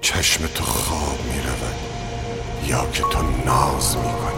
چشم تو خواب می رود یا که تو ناز می کنی؟